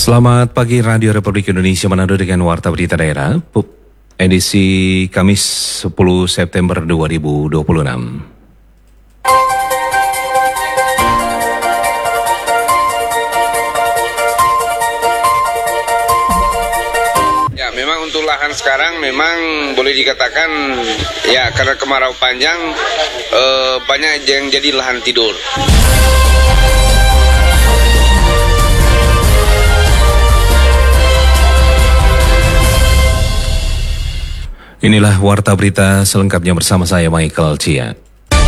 Selamat pagi Radio Republik Indonesia Manado dengan Warta Berita Daerah, edisi Kamis 10 September 2026. Ya, memang untuk lahan sekarang memang boleh dikatakan ya karena kemarau panjang banyak yang jadi lahan tidur. Inilah Warta Berita selengkapnya bersama saya Michael Cia.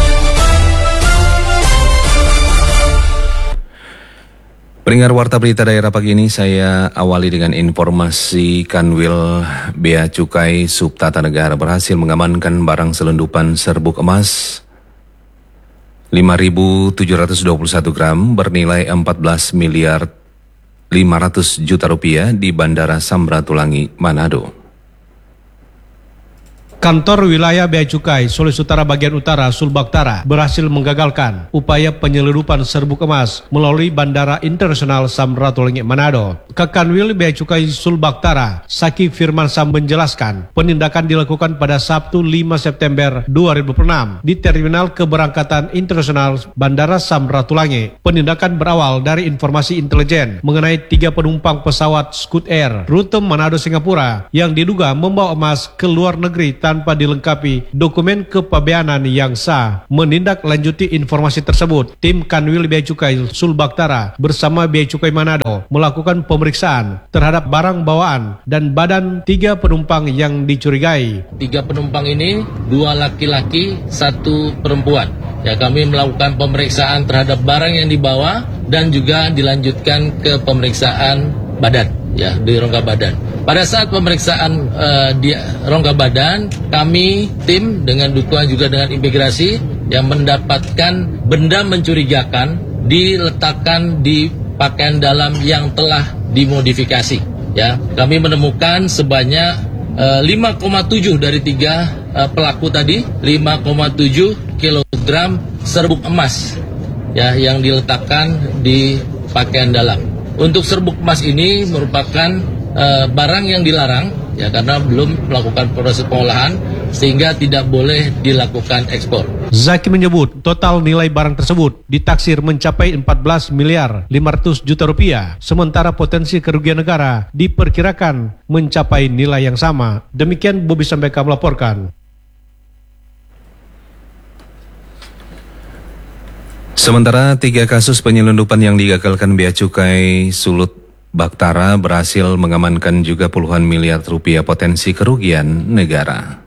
Pendengar Warta Berita Daerah pagi ini saya awali dengan informasi Kanwil Bea Cukai Subtata Negara berhasil mengamankan barang selundupan serbuk emas 5.721 gram bernilai 14 miliar 500 juta rupiah di Bandara Samratulangi, Manado. Kantor Wilayah Bea Cukai Sulawesi Utara bagian utara Sulbaktara berhasil menggagalkan upaya penyelundupan serbuk emas melalui Bandara Internasional Samratulangi Manado. Kanwil Bea Cukai Sulbaktara, Saki Firman Sam menjelaskan, penindakan dilakukan pada Sabtu 5 September 2006 di Terminal Keberangkatan Internasional Bandara Samratulangi. Penindakan berawal dari informasi intelijen mengenai 3 penumpang pesawat Scoot Air rute Manado Singapura yang diduga membawa emas ke luar negeri tanpa dilengkapi dokumen kepabeanan yang sah. Menindaklanjuti informasi tersebut, tim Kanwil Bea Cukai Sulbaktara bersama Bea Cukai Manado melakukan pemeriksaan terhadap barang bawaan dan badan 3 penumpang yang dicurigai. 3 penumpang ini 2 laki-laki, 1 perempuan. Ya, kami melakukan pemeriksaan terhadap barang yang dibawa dan juga dilanjutkan ke pemeriksaan badan, ya, di rongga badan. Pada saat pemeriksaan di rongga badan, kami tim dengan dukungan juga dengan imigrasi yang mendapatkan benda mencurigakan diletakkan di pakaian dalam yang telah dimodifikasi. Ya, kami menemukan sebanyak 5,7 dari 3 pelaku tadi, 5,7 kilogram serbuk emas, ya, yang diletakkan di pakaian dalam. Untuk serbuk emas ini merupakan barang yang dilarang, ya, karena belum melakukan proses pengolahan sehingga tidak boleh dilakukan ekspor. Zaki menyebut total nilai barang tersebut ditaksir mencapai 14 miliar 500 juta rupiah, sementara potensi kerugian negara diperkirakan mencapai nilai yang sama. Demikian Bobi Sambeka melaporkan. Sementara 3 kasus penyelundupan yang digagalkan Bea Cukai Sulbaktara berhasil mengamankan juga puluhan miliar rupiah potensi kerugian negara.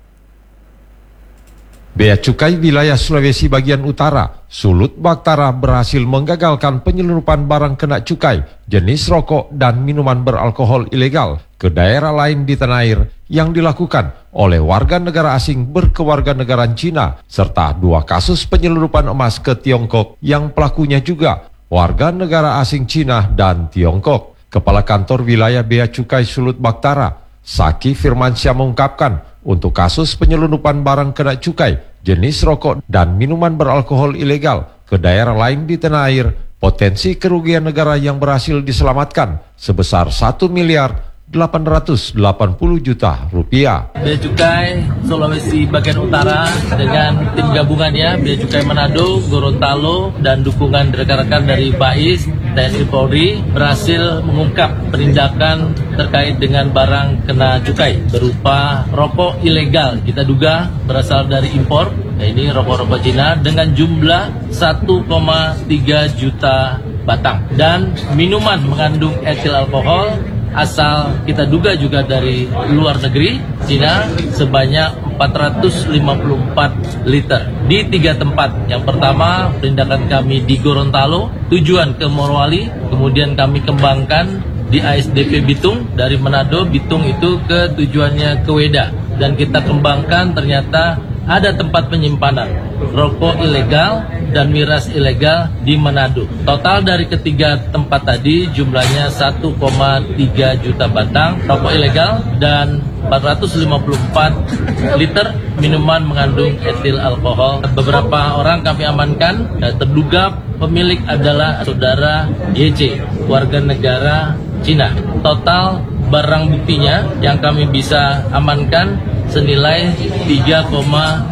Bea Cukai Wilayah Sulawesi bagian utara, Sulbaktara berhasil menggagalkan penyelundupan barang kena cukai, jenis rokok dan minuman beralkohol ilegal ke daerah lain di tanah air yang dilakukan oleh warga negara asing berkewarganegaraan Cina, serta 2 kasus penyelundupan emas ke Tiongkok yang pelakunya juga warga negara asing Cina dan Tiongkok. Kepala Kantor Wilayah Bea Cukai Sulbaktara, Saki Firmansyah mengungkapkan, untuk kasus penyelundupan barang kena cukai, jenis rokok dan minuman beralkohol ilegal ke daerah lain di tanah air, potensi kerugian negara yang berhasil diselamatkan sebesar 1 miliar 880 juta rupiah. Bea Cukai Sulawesi bagian utara dengan tim gabungannya Bea Cukai Manado, Gorontalo dan dukungan rekan-rekan dari BAIS, TNI Polri berhasil mengungkap penindakan terkait dengan barang kena cukai berupa rokok ilegal. Kita duga berasal dari impor, ya, ini rokok-rokok Cina dengan jumlah 1,3 juta batang, dan minuman mengandung etil alkohol asal kita duga juga dari luar negeri, Cina, sebanyak 454 liter di 3 tempat. Yang pertama, penindakan kami di Gorontalo, tujuan ke Morowali, kemudian kami kembangkan di ASDP Bitung, dari Manado, Bitung itu ke tujuannya ke Weda, dan kita kembangkan ternyata ada tempat penyimpanan rokok ilegal dan miras ilegal di Manado. Total dari ketiga tempat tadi jumlahnya 1,3 juta batang rokok ilegal dan 454 liter minuman mengandung etil alkohol. Beberapa orang kami amankan. Terduga pemilik adalah saudara YC, warga negara Cina. Total barang buktinya yang kami bisa amankan senilai 3,5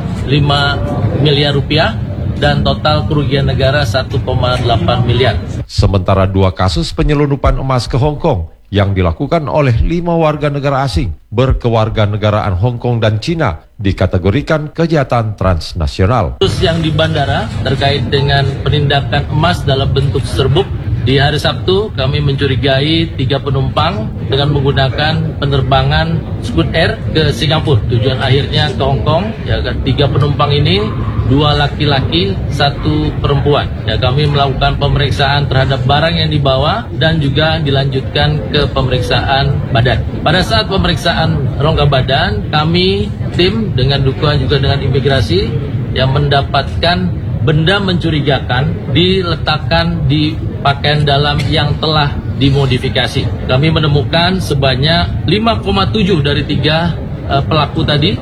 miliar rupiah dan total kerugian negara 1,8 miliar. Sementara 2 kasus penyelundupan emas ke Hong Kong yang dilakukan oleh 5 warga negara asing berkewarganegaraan Hong Kong dan Cina dikategorikan kejahatan transnasional. Kasus yang di bandara terkait dengan penindakan emas dalam bentuk serbuk. Di hari Sabtu kami mencurigai 3 penumpang dengan menggunakan penerbangan Scoot Air ke Singapura. Tujuan akhirnya ke Hong Kong. Ya, 3 penumpang ini 2 laki-laki, 1 perempuan. Ya, kami melakukan pemeriksaan terhadap barang yang dibawa dan juga dilanjutkan ke pemeriksaan badan. Pada saat pemeriksaan rongga badan, kami tim dengan dukungan juga dengan imigrasi yang mendapatkan benda mencurigakan diletakkan di pakaian dalam yang telah dimodifikasi. Kami menemukan sebanyak 5,7 dari 3 pelaku tadi,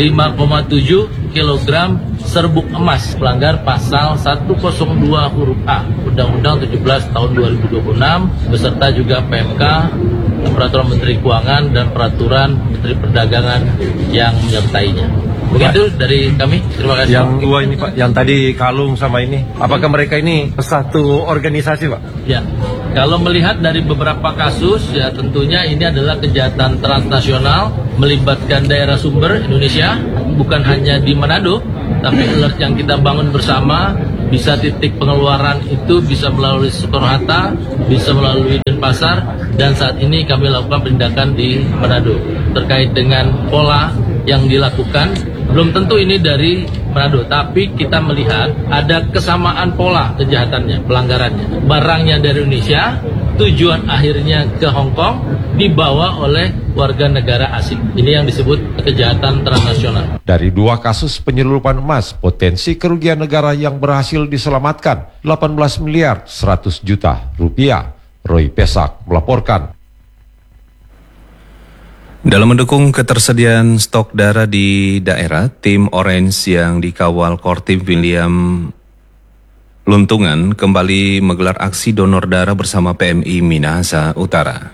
5,7 kilogram serbuk emas, melanggar pasal 102 huruf A Undang-Undang 17 tahun 2026 beserta juga PMK, Peraturan Menteri Keuangan dan Peraturan Menteri Perdagangan yang menyertainya. Begitu dari kami, terima kasih. Yang 2 ini Pak, yang tadi kalung sama ini, apakah mereka ini satu organisasi Pak? Ya, kalau melihat dari beberapa kasus, ya tentunya ini adalah kejahatan transnasional melibatkan daerah sumber Indonesia, bukan hanya di Manado, tapi alert yang kita bangun bersama, bisa titik pengeluaran itu bisa melalui Soekarno-Hatta, bisa melalui Denpasar, dan saat ini kami lakukan penindakan di Manado. Terkait dengan pola yang dilakukan, belum tentu ini dari Manado, tapi kita melihat ada kesamaan pola kejahatannya, pelanggarannya. Barangnya dari Indonesia, tujuan akhirnya ke Hong Kong, dibawa oleh warga negara asing. Ini yang disebut kejahatan transnasional. Dari 2 kasus penyelundupan emas, potensi kerugian negara yang berhasil diselamatkan 18 miliar 100 juta rupiah. Roy Pesak melaporkan. Dalam mendukung ketersediaan stok darah di daerah, tim Orange yang dikawal Kortim William Luntungan kembali menggelar aksi donor darah bersama PMI Minahasa Utara.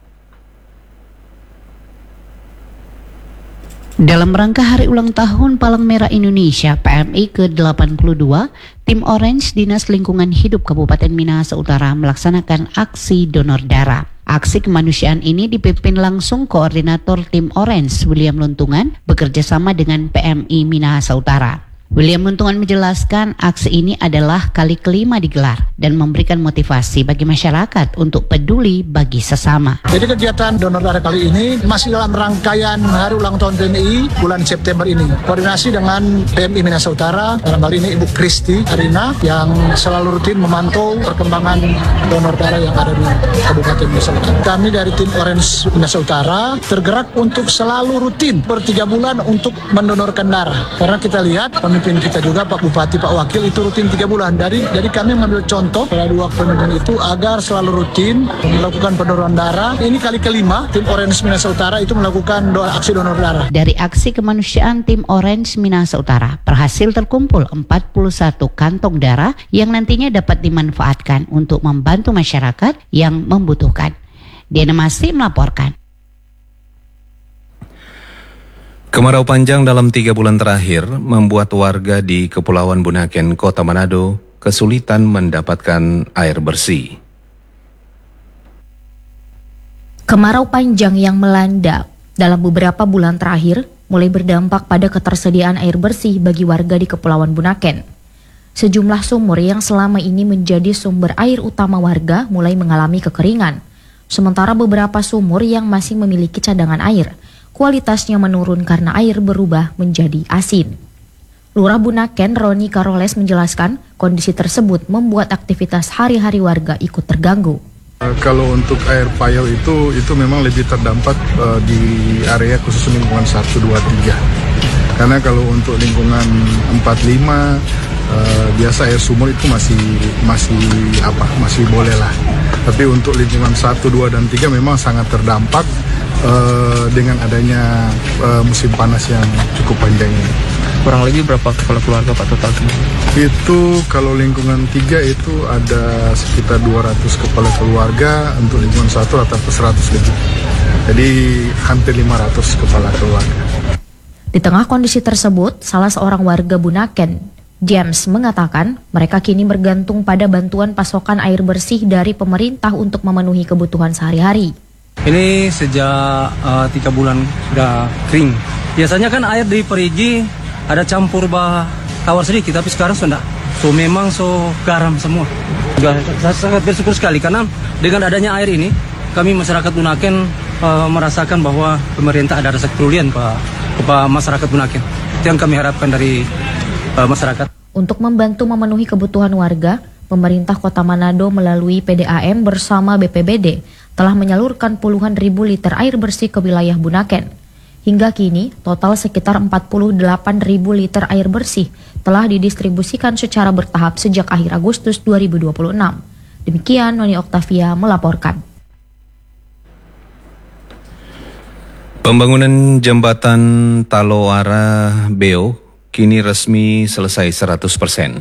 Dalam rangka Hari Ulang Tahun Palang Merah Indonesia PMI ke-82, tim Orange Dinas Lingkungan Hidup Kabupaten Minahasa Utara melaksanakan aksi donor darah. Aksi kemanusiaan ini dipimpin langsung Koordinator Tim Orange William Luntungan bekerja sama dengan PMI Minahasa Utara. William Luntungan menjelaskan aksi ini adalah kali kelima digelar dan memberikan motivasi bagi masyarakat untuk peduli bagi sesama. Jadi kegiatan donor darah kali ini masih dalam rangkaian Hari Ulang Tahun PMI bulan September ini. Koordinasi dengan PMI Minahasa Utara, dalam hal ini Ibu Kristi Arina yang selalu rutin memantau perkembangan donor darah yang ada di Kabupaten Minahasa Utara. Kami dari tim Orange Minahasa Utara tergerak untuk selalu rutin per 3 bulan untuk mendonorkan darah. Karena kita lihat pemimpin kita juga Pak Bupati, Pak Wakil itu rutin 3 bulan. Jadi kami mengambil contoh pada 2 pemimpin itu agar selalu rutin melakukan pendonoran darah. Ini kali kelima tim Orange Minahasa Utara itu melakukan aksi donor darah. Dari aksi kemanusiaan tim Orange Minahasa Utara berhasil terkumpul 41 kantong darah yang nantinya dapat dimanfaatkan untuk membantu masyarakat yang membutuhkan. Diana Masih melaporkan. Kemarau panjang dalam 3 bulan terakhir membuat warga di Kepulauan Bunaken, Kota Manado, kesulitan mendapatkan air bersih. Kemarau panjang yang melanda dalam beberapa bulan terakhir mulai berdampak pada ketersediaan air bersih bagi warga di Kepulauan Bunaken. Sejumlah sumur yang selama ini menjadi sumber air utama warga mulai mengalami kekeringan. Sementara beberapa sumur yang masih memiliki cadangan air, kualitasnya menurun karena air berubah menjadi asin. Lurah Bunaken Roni Karoles menjelaskan kondisi tersebut membuat aktivitas hari-hari warga ikut terganggu. Kalau untuk air payau itu memang lebih terdampak di area khusus lingkungan 1, 2, 3. Karena kalau untuk lingkungan 45 biasa air sumur itu masih boleh lah. Tapi untuk lingkungan 1, 2, dan 3 memang sangat terdampak dengan adanya musim panas yang cukup panjang ini. Kurang lebih berapa kepala keluarga Pak total? Itu kalau lingkungan 3 itu ada sekitar 200 kepala keluarga, untuk lingkungan 1 rata-rata 100 lebih. Jadi hampir 500 kepala keluarga. Di tengah kondisi tersebut, salah seorang warga Bunaken, James, mengatakan mereka kini bergantung pada bantuan pasokan air bersih dari pemerintah untuk memenuhi kebutuhan sehari-hari. Ini sejak 3 bulan sudah kering. Biasanya kan air di Perigi ada campur tawar sedikit, tapi sekarang sudah. So memang garam semua. Saya sangat bersyukur sekali karena dengan adanya air ini, kami masyarakat Bunaken merasakan bahwa pemerintah ada rasa kepedulian kepada masyarakat Bunaken. Itu yang kami harapkan dari masyarakat. Untuk membantu memenuhi kebutuhan warga, pemerintah Kota Manado melalui PDAM bersama BPBD telah menyalurkan puluhan ribu liter air bersih ke wilayah Bunaken. Hingga kini, total sekitar 48 ribu liter air bersih telah didistribusikan secara bertahap sejak akhir Agustus 2026. Demikian Noni Oktavia melaporkan. Pembangunan jembatan Taloara Beo kini resmi selesai 100%.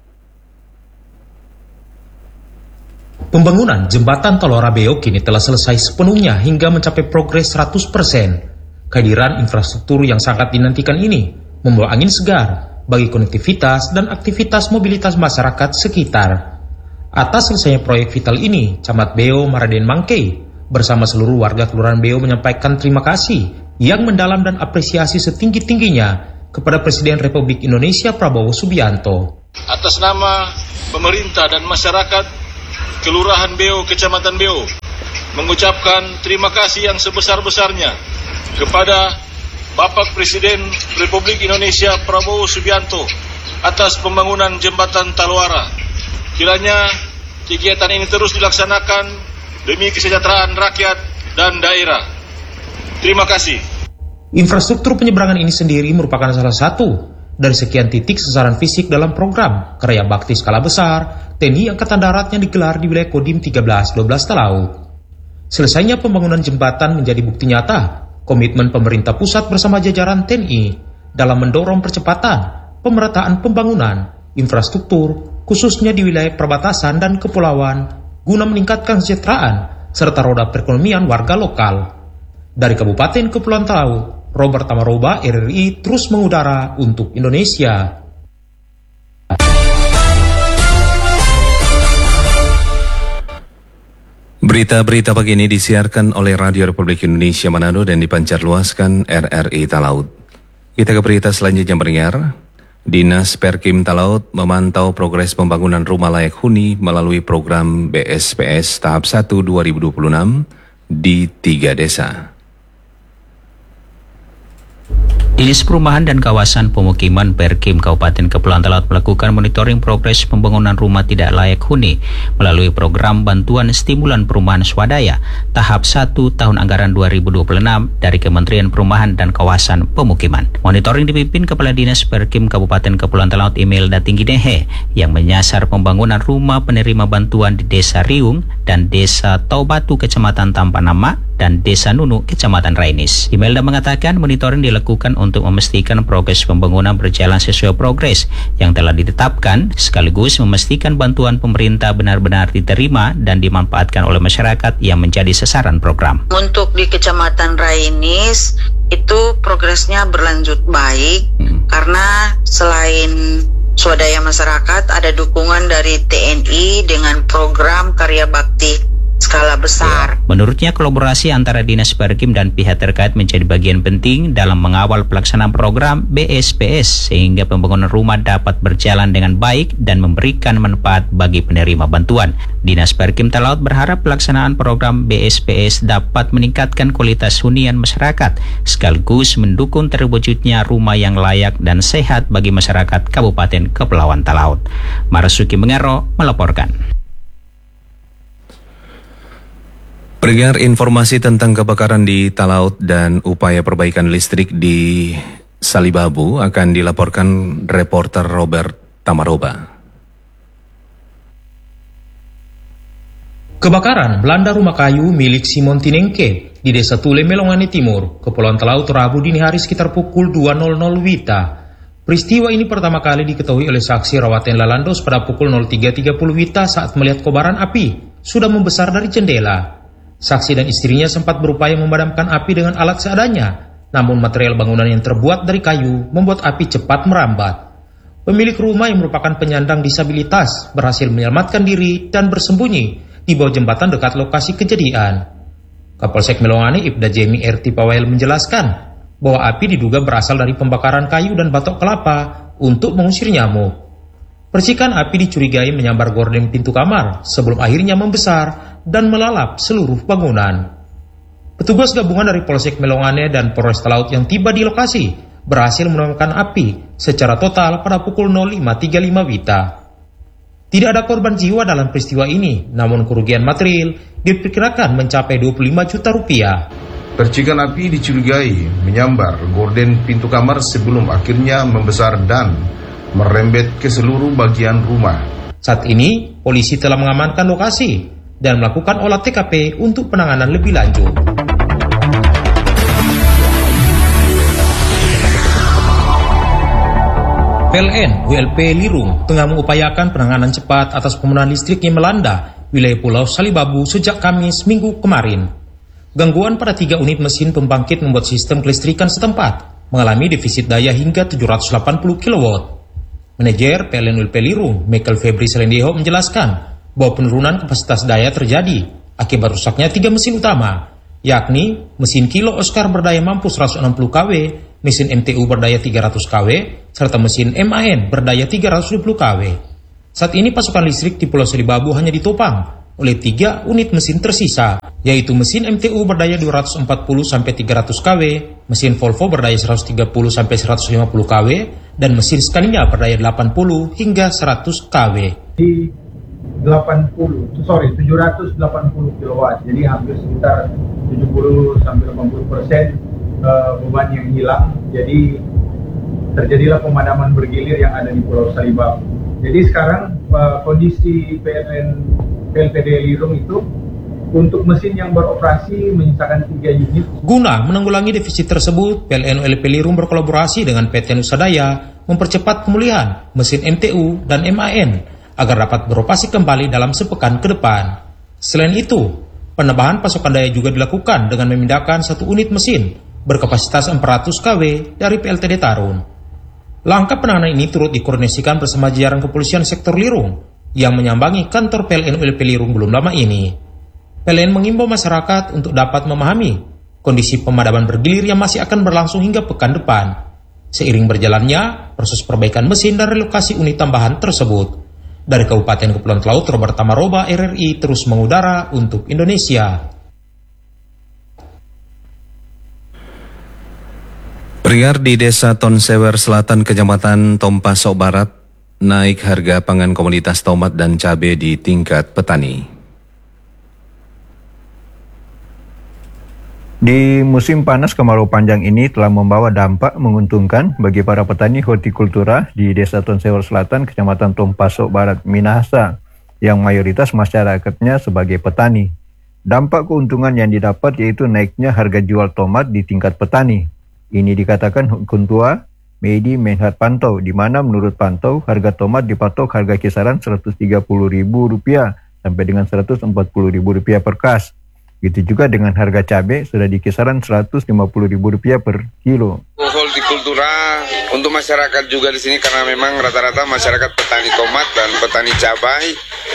Pembangunan jembatan Taloara Beo kini telah selesai sepenuhnya hingga mencapai progres 100%. Kehadiran infrastruktur yang sangat dinantikan ini membawa angin segar bagi konektivitas dan aktivitas mobilitas masyarakat sekitar. Atas selesainya proyek vital ini, Camat Beo Maraden Mangkei bersama seluruh warga Kelurahan Beo menyampaikan terima kasih yang mendalam dan apresiasi setinggi-tingginya kepada Presiden Republik Indonesia Prabowo Subianto. Atas nama pemerintah dan masyarakat Kelurahan Beo, Kecamatan Beo, mengucapkan terima kasih yang sebesar-besarnya kepada Bapak Presiden Republik Indonesia Prabowo Subianto atas pembangunan jembatan Taloara. Kiranya kegiatan ini terus dilaksanakan demi kesejahteraan rakyat dan daerah. Terima kasih. Infrastruktur penyeberangan ini sendiri merupakan salah satu dari sekian titik sasaran fisik dalam program Karya Bakti Skala Besar TNI Angkatan Darat yang digelar di wilayah Kodim 13-12 Talaut. Selesainya pembangunan jembatan menjadi bukti nyata komitmen pemerintah pusat bersama jajaran TNI dalam mendorong percepatan pemerataan pembangunan infrastruktur khususnya di wilayah perbatasan dan kepulauan guna meningkatkan kesejahteraan serta roda perekonomian warga lokal. Dari Kabupaten Kepulauan Talaut, Robert Tamaroba, RRI terus mengudara untuk Indonesia. Berita-berita pagi ini disiarkan oleh Radio Republik Indonesia Manado dan dipancarluaskan RRI Talaut. Kita ke berita selanjutnya pendengar. Dinas Perkim Talaut memantau progres pembangunan rumah layak huni melalui program BSPS tahap 1 2026 di 3 desa. Dinas Perumahan dan Kawasan Pemukiman Perkim Kabupaten Kepulauan Talaut melakukan monitoring progres pembangunan rumah tidak layak huni melalui program Bantuan Stimulan Perumahan Swadaya tahap 1 tahun anggaran 2026 dari Kementerian Perumahan dan Kawasan Pemukiman. Monitoring dipimpin Kepala Dinas Perkim Kabupaten Kepulauan Talaut Imelda Tingginehe yang menyasar pembangunan rumah penerima bantuan di Desa Riung dan Desa Taubatu Kecamatan Tampanama dan Desa Nunu Kecamatan Rainis. Imelda mengatakan monitoring dilakukan untuk memastikan progres pembangunan berjalan sesuai progres yang telah ditetapkan, sekaligus memastikan bantuan pemerintah benar-benar diterima dan dimanfaatkan oleh masyarakat yang menjadi sasaran program. Untuk di Kecamatan Rainis itu progresnya berlanjut baik karena selain swadaya masyarakat ada dukungan dari TNI dengan program Karya Bakti Skala Besar. Menurutnya kolaborasi antara Dinas Perkim dan pihak terkait menjadi bagian penting dalam mengawal pelaksanaan program BSPS sehingga pembangunan rumah dapat berjalan dengan baik dan memberikan manfaat bagi penerima bantuan. Dinas Perkim Talaut berharap pelaksanaan program BSPS dapat meningkatkan kualitas hunian masyarakat sekaligus mendukung terwujudnya rumah yang layak dan sehat bagi masyarakat Kabupaten Kepulauan Talaut. Marasuki Mengero melaporkan. Pendengar, informasi tentang kebakaran di Talaut dan upaya perbaikan listrik di Salibabu akan dilaporkan reporter Robert Tamaroba. Kebakaran melanda rumah kayu milik Simon Tinengke di Desa Tule, Melongane Timur, Kepulauan Talaut, Rabu dini hari sekitar pukul 2.00 WITA. Peristiwa ini pertama kali diketahui oleh saksi Rawaten Lalandos pada pukul 03.30 WITA saat melihat kobaran api sudah membesar dari jendela. Saksi dan istrinya sempat berupaya memadamkan api dengan alat seadanya, namun material bangunan yang terbuat dari kayu membuat api cepat merambat. Pemilik rumah yang merupakan penyandang disabilitas berhasil menyelamatkan diri dan bersembunyi di bawah jembatan dekat lokasi kejadian. Kapolsek Melongane Ibda Jemi RT Pawel menjelaskan bahwa api diduga berasal dari pembakaran kayu dan batok kelapa untuk mengusir nyamuk. Percikan api dicurigai menyambar gorden pintu kamar sebelum akhirnya membesar dan melalap seluruh bangunan. Petugas gabungan dari Polsek Melongane dan Polres Talaut yang tiba di lokasi berhasil memadamkan api secara total pada pukul 05.35 WITA. Tidak ada korban jiwa dalam peristiwa ini, namun kerugian material diperkirakan mencapai 25 juta rupiah. Percikan api dicurigai menyambar gorden pintu kamar sebelum akhirnya membesar dan merembet ke seluruh bagian rumah. Saat ini, polisi telah mengamankan lokasi dan melakukan olah TKP untuk penanganan lebih lanjut. PLN ULP Lirung tengah mengupayakan penanganan cepat atas pemenuhan listrik yang melanda wilayah Pulau Salibabu sejak Kamis minggu kemarin. Gangguan pada 3 unit mesin pembangkit membuat sistem kelistrikan setempat mengalami defisit daya hingga 780 kW. Manajer PLN ULP Lirung, Michael Febri Selendeho menjelaskan bahwa penurunan kapasitas daya terjadi akibat rusaknya 3 mesin utama, yakni mesin Kilo Oscar berdaya mampu 160 kW, mesin MTU berdaya 300 kW, serta mesin MAN berdaya 320 kW. Saat ini pasokan listrik di Pulau Salibabu hanya ditopang oleh 3 unit mesin tersisa, yaitu mesin MTU berdaya 240-300 kW, mesin Volvo berdaya 130-150 kW, dan mesin Scania berdaya 80 hingga 100 kW. Di 780 kW, jadi hampir sekitar 70-80% beban yang hilang, jadi terjadilah pemadaman bergilir yang ada di Pulau Salibabu. Jadi sekarang kondisi PLTD Lirung itu untuk mesin yang beroperasi menyisakan 3 unit. Guna menanggulangi defisit tersebut, PLN ULP Lirung berkolaborasi dengan PT Nusadaya mempercepat pemulihan mesin MTU dan MAN agar dapat beroperasi kembali dalam sepekan ke depan. Selain itu, penambahan pasokan daya juga dilakukan dengan memindahkan 1 unit mesin berkapasitas 400 kW dari PLTD Tarun. Langkah penanganan ini turut dikoordinasikan bersama jajaran kepolisian sektor Lirung yang menyambangi kantor PLN ULP Lirung belum lama ini. PLN mengimbau masyarakat untuk dapat memahami kondisi pemadaman bergilir yang masih akan berlangsung hingga pekan depan. Seiring berjalannya proses perbaikan mesin dan relokasi unit tambahan tersebut. Dari Kabupaten Kepulauan Talaut, Robert Tamaroba, RRI terus mengudara untuk Indonesia. Priar di Desa Tonsewer Selatan, Kecamatan Tompaso Barat, naik harga pangan komoditas tomat dan cabai di tingkat petani. Di musim panas kemarau panjang ini telah membawa dampak menguntungkan bagi para petani hortikultura di Desa Tonsewer Selatan, Kecamatan Tompaso Barat, Minahasa, yang mayoritas masyarakatnya sebagai petani. Dampak keuntungan yang didapat yaitu naiknya harga jual tomat di tingkat petani. Ini dikatakan Kuntua Medi Menhat Pantau, di mana menurut Pantau harga tomat dipatok harga kisaran Rp130.000 sampai dengan Rp140.000 per kas. Begitu juga dengan harga cabai sudah di kisaran Rp150.000 per kilo. Hortikultura untuk masyarakat juga di sini karena memang rata-rata masyarakat petani tomat dan petani cabai.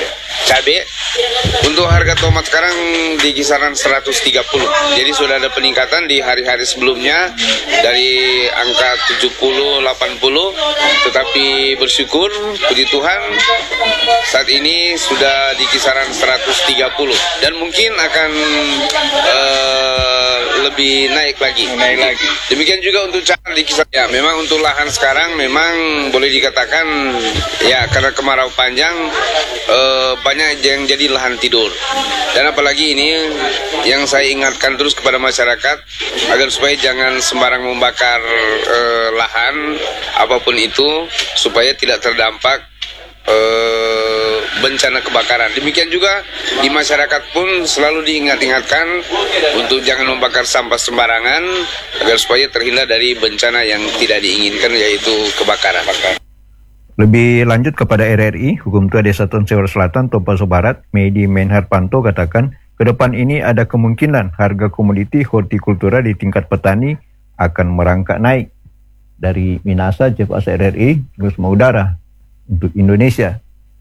Untuk harga tomat sekarang di kisaran 130. Jadi sudah ada peningkatan di hari-hari sebelumnya dari angka 70-80, tetapi bersyukur puji Tuhan saat ini sudah di kisaran 130 dan mungkin akan lebih naik lagi. Demikian juga untuk cara di kisah. Ya, memang untuk lahan sekarang memang boleh dikatakan ya karena kemarau panjang banyak yang jadi lahan tidur. Dan apalagi ini yang saya ingatkan terus kepada masyarakat agar supaya jangan sembarang membakar lahan apapun itu supaya tidak terdampak bencana kebakaran. Demikian juga di masyarakat pun selalu diingat-ingatkan untuk jangan membakar sampah sembarangan agar supaya terhindar dari bencana yang tidak diinginkan, yaitu kebakaran. Lebih lanjut kepada RRI, Hukum Tua Desa Tonsewar Selatan, Tompaso Barat, Medi Menharpanto katakan, ke depan ini ada kemungkinan harga komoditi hortikultura di tingkat petani akan merangkak naik. Dari Minasa, Jeff Asa RRI, Gus Maudara untuk Indonesia.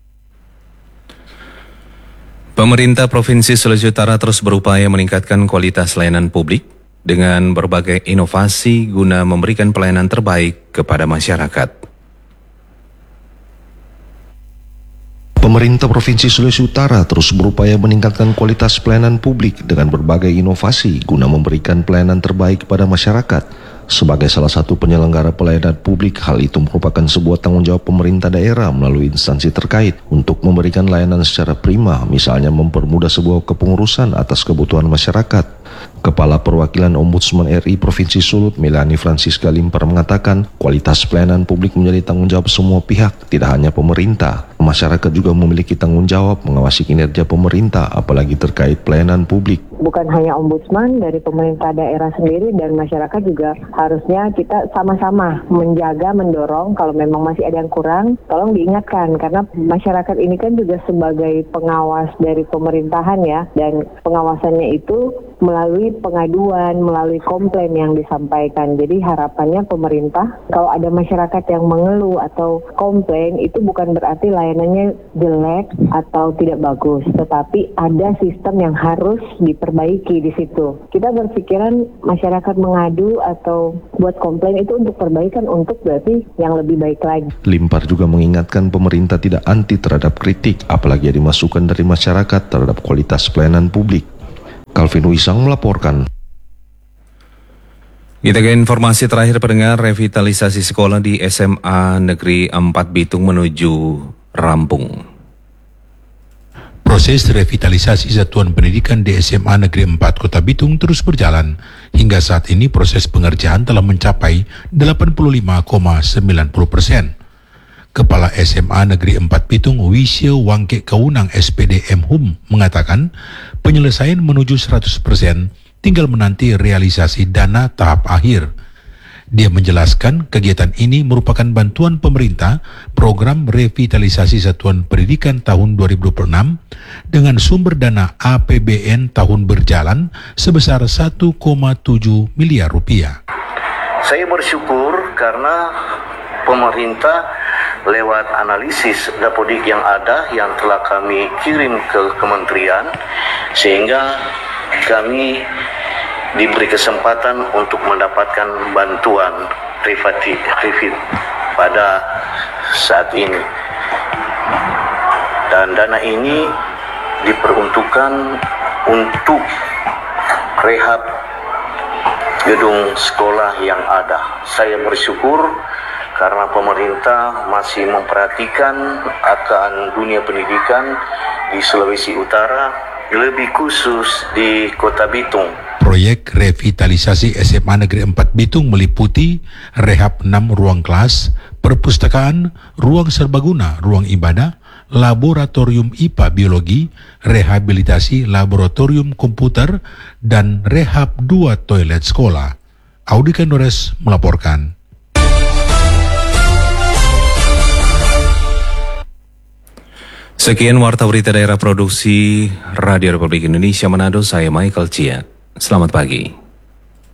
Pemerintah Provinsi Sulawesi Utara terus berupaya meningkatkan kualitas layanan publik dengan berbagai inovasi guna memberikan pelayanan terbaik kepada masyarakat. Pemerintah Provinsi Sulawesi Utara terus berupaya meningkatkan kualitas pelayanan publik dengan berbagai inovasi guna memberikan pelayanan terbaik kepada masyarakat. Sebagai salah satu penyelenggara pelayanan publik, hal itu merupakan sebuah tanggung jawab pemerintah daerah melalui instansi terkait untuk memberikan layanan secara prima, misalnya mempermudah sebuah kepengurusan atas kebutuhan masyarakat. Kepala Perwakilan Ombudsman RI Provinsi Sulut, Melanie Francisca Limpar mengatakan, kualitas pelayanan publik menjadi tanggung jawab semua pihak, tidak hanya pemerintah. Masyarakat juga memiliki tanggung jawab mengawasi kinerja pemerintah, apalagi terkait pelayanan publik. Bukan hanya ombudsman, dari pemerintah daerah sendiri dan masyarakat juga harusnya kita sama-sama menjaga, mendorong kalau memang masih ada yang kurang, tolong diingatkan karena masyarakat ini kan juga sebagai pengawas dari pemerintahan ya, dan pengawasannya itu melalui pengaduan, melalui komplain yang disampaikan. Jadi harapannya pemerintah kalau ada masyarakat yang mengeluh atau komplain itu bukan berarti layanannya jelek atau tidak bagus, tetapi ada sistem yang harus diperbaiki di situ. Kita berpikiran masyarakat mengadu atau buat komplain itu untuk perbaikan, untuk berarti yang lebih baik lagi. Limpar juga mengingatkan pemerintah tidak anti terhadap kritik, apalagi ada masukan dari masyarakat terhadap kualitas pelayanan publik. Calvin Wisang melaporkan. Kita ke informasi terakhir pendengar, revitalisasi sekolah di SMA Negeri 4 Bitung menuju rampung. Proses revitalisasi satuan pendidikan di SMA Negeri 4 Kota Bitung terus berjalan. Hingga saat ini proses pengerjaan telah mencapai 85,90%. Kepala SMA Negeri 4 Bitung Wisya Wangke Kaunang SPDM HUM mengatakan penyelesaian menuju 100%, tinggal menanti realisasi dana tahap akhir. Dia menjelaskan kegiatan ini merupakan bantuan pemerintah program revitalisasi satuan pendidikan tahun 2026 dengan sumber dana APBN tahun berjalan sebesar 1,7 miliar rupiah. Saya bersyukur karena pemerintah lewat analisis dapodik yang ada yang telah kami kirim ke kementerian, sehingga kami diberi kesempatan untuk mendapatkan bantuan revit pada saat ini. Dan dana ini diperuntukkan untuk rehab gedung sekolah yang ada. Saya bersyukur karena pemerintah masih memperhatikan akan dunia pendidikan di Sulawesi Utara, lebih khusus di Kota Bitung. Proyek revitalisasi SMA Negeri 4 Bitung meliputi rehab 6 ruang kelas, perpustakaan, ruang serbaguna, ruang ibadah, laboratorium IPA biologi, rehabilitasi laboratorium komputer, dan rehab 2 toilet sekolah. Audi Kandores melaporkan. Sekian Warta Berita Daerah Produksi Radio Republik Indonesia Manado, saya Michael Cia. Selamat pagi.